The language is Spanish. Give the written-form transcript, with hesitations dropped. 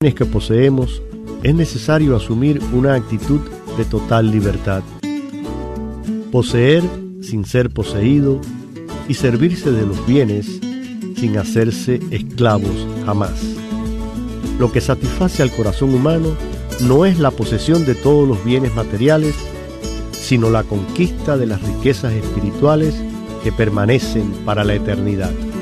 que poseemos, es necesario asumir una actitud de total libertad. Poseer sin ser poseído y servirse de los bienes sin hacerse esclavos jamás. Lo que satisface al corazón humano no es la posesión de todos los bienes materiales, sino la conquista de las riquezas espirituales que permanecen para la eternidad.